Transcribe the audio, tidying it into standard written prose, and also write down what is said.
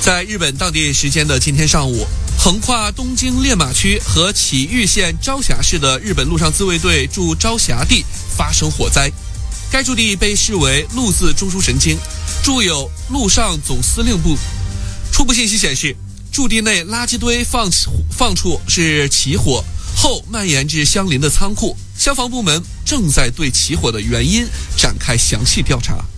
在日本当地时间的今天上午，横跨东京练马区和埼玉县朝霞市的日本陆上自卫队驻朝霞地发生火灾。该驻地被视为陆自中枢神经，驻有陆上总司令部。初步信息显示，驻地内垃圾堆放处是起火后蔓延至相邻的仓库，消防部门正在对起火的原因展开详细调查。